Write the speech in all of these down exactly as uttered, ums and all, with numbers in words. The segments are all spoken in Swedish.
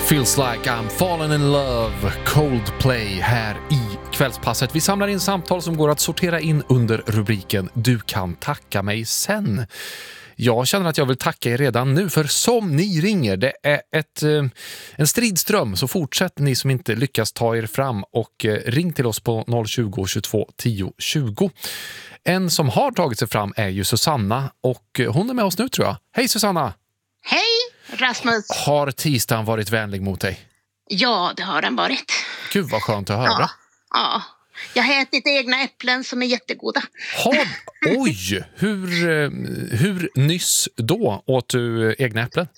Feels like I'm falling in love, Coldplay här i kvällspasset. Vi samlar in samtal som går att sortera in under rubriken Du kan tacka mig sen. Jag känner att jag vill tacka er redan nu, för som ni ringer, det är ett, en stridström, så fortsätt ni som inte lyckas ta er fram och ring till oss på noll tjugo, tjugotvå, tio, tjugo. En som har tagit sig fram är ju Susanna och hon är med oss nu, tror jag. Hej Susanna! Hej Rasmus! Har tisdagen varit vänlig mot dig? Ja, det har den varit. Gud vad skönt att höra. Ja, ja. Jag har ätit egna äpplen som är jättegoda. Har, oj, hur, hur nyss då åt du egna äpplen?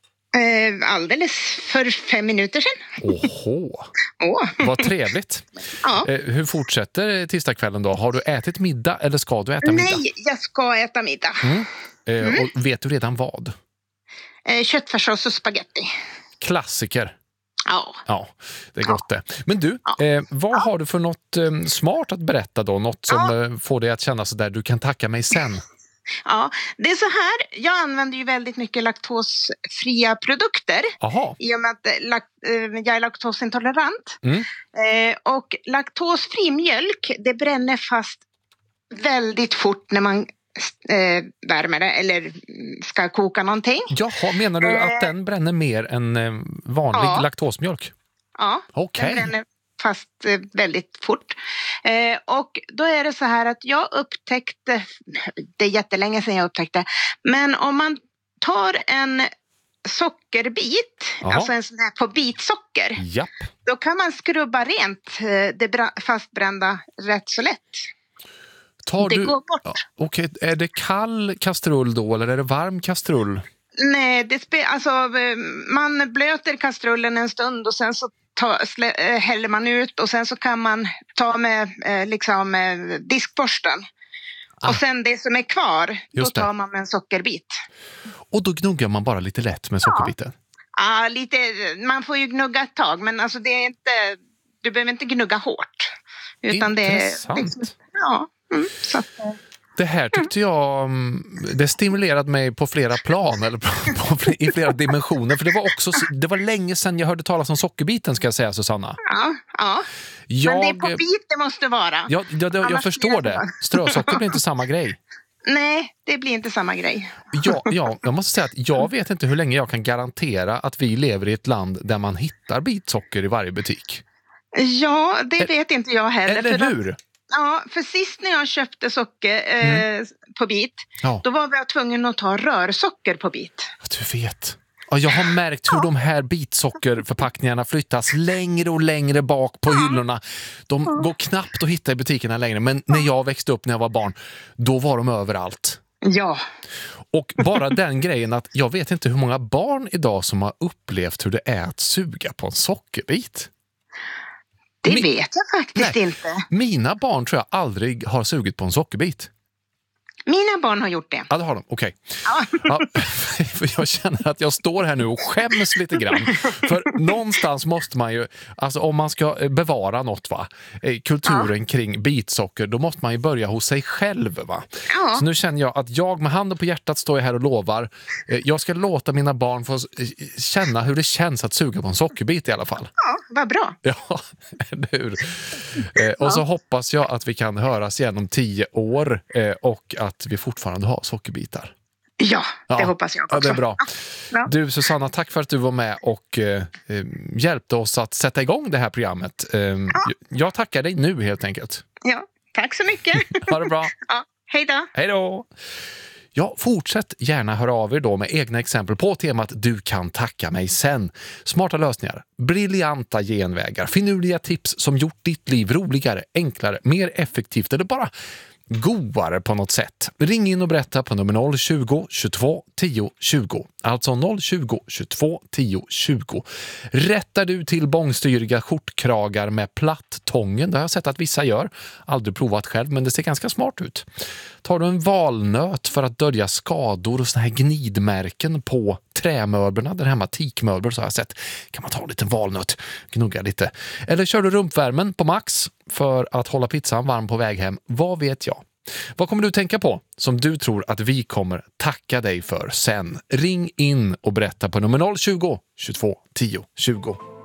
Eh, alldeles för fem minuter sedan. Åhå, Åh. vad trevligt. Ja. Eh, hur fortsätter tisdagskvällen då? Har du ätit middag eller ska du äta middag? Nej, jag ska äta middag. Mm. Eh, mm. Och vet du redan vad? Eh, köttfärssås och spaghetti. Klassiker. Ja. Ja, det är gott det. Men du, Ja. eh, vad ja. har du för något eh, smart att berätta då? Något som ja. eh, får dig att känna så där, du kan tacka mig sen. Ja, det är så här. Jag använder ju väldigt mycket laktosfria produkter. Aha. I och med att lak- eh, jag är laktosintolerant. Mm. Eh, och laktosfri mjölk, det bränner fast väldigt fort när man eh, värmer det eller ska koka någonting. Jaha, menar du att den bränner mer än eh, vanlig ja. laktosmjölk? Ja, okay. den bränner fast eh, väldigt fort. Eh, och då är det så här att jag upptäckte, det är jättelänge sedan jag upptäckte, men om man tar en sockerbit, Aha. alltså en sån här på bitsocker, Japp. då kan man skrubba rent eh, det bra- fastbrända rätt så lätt. Tar det du... går bort. Ja, okej, okay. Är det kall kastrull då eller är det varm kastrull? Nej, det spe- alltså, man blöter kastrullen en stund och sen så ta, slä, häller man ut och sen så kan man ta med eh, liksom, eh, diskborsten. Ah. Och sen det som är kvar, Just då tar det. man med en sockerbit. Och då gnuggar man bara lite lätt med sockerbiten? Ja, ah, lite, man får ju gnugga ett tag, men alltså det är inte, du behöver inte gnugga hårt. Utan Intressant. Det, liksom, ja, mm, så att, det här tyckte jag, det stimulerade mig på flera plan eller på, på, i flera dimensioner. För det var också, det var länge sedan jag hörde talas om sockerbiten, ska jag säga, Susanna. Ja, ja. Jag, men det är på bit det måste vara. Ja, jag, jag, jag förstår det. Strösocker blir inte samma grej. Nej, det blir inte samma grej. Ja, ja, jag måste säga att jag vet inte hur länge jag kan garantera att vi lever i ett land där man hittar bitsocker i varje butik. Ja, det Ä- vet inte jag heller. Eller för hur? Att, ja, för sist när jag köpte socker eh, mm. på bit, ja. då var jag tvungen att ta rörsocker på bit. Du vet. Ja, jag har märkt hur ja. de här bitsockerförpackningarna flyttas längre och längre bak på ja. hyllorna. De ja. går knappt att hitta i butikerna längre. Men när jag växte upp när jag var barn, då var de överallt. Ja. Och bara den grejen att jag vet inte hur många barn idag som har upplevt hur det är att suga på en sockerbit. Det Min... vet jag faktiskt Nej. inte. Mina barn tror jag aldrig har sugit på en sockerbit. Mina barn har gjort det. Ja, det har de. Okej. Ja. Ja, för jag känner att jag står här nu och skäms lite grann. För någonstans måste man ju, alltså om man ska bevara något, va, kulturen ja. kring bitsocker, då måste man ju börja hos sig själv, va. Ja. Så nu känner jag att jag med handen på hjärtat står här och lovar. Jag ska låta mina barn få känna hur det känns att suga på en sockerbit i alla fall. Ja, vad bra. Ja, eller hur? Och så hoppas jag att vi kan höras igen om tio år och att vi fortfarande har sockerbitar. Ja, det ja. hoppas jag också. Ja, det är bra. Ja. Du Susanna, tack för att du var med och eh, hjälpte oss att sätta igång det här programmet. Eh, ja. Jag tackar dig nu helt enkelt. Ja, tack så mycket. Ha det bra. Ja, hej då. Hej då. Ja, fortsätt gärna höra av er då med egna exempel på temat Du kan tacka mig sen. Smarta lösningar, briljanta genvägar, finurliga tips som gjort ditt liv roligare, enklare, mer effektivt eller bara godare på något sätt. Ring in och berätta på nummer noll tjugo, tjugotvå, tio, tjugo. Alltså noll tjugo, tjugotvå, tio, tjugo. Rättar du till bångstyriga skjortkragar med platt tången, det har jag sett att vissa gör. Aldrig provat själv, men det ser ganska smart ut. Tar du en valnöt för att dölja skador och såna här gnidmärken på trämöblerna, där hemma teakmöbler så har jag sett, kan man ta en liten valnöt, gnugga lite. Eller kör du rumpvärmen på max för att hålla pizzan varm på väg hem, vad vet jag. Vad kommer du tänka på som du tror att vi kommer tacka dig för sen? Ring in och berätta på nummer noll tjugo, tjugotvå, tio, tjugo.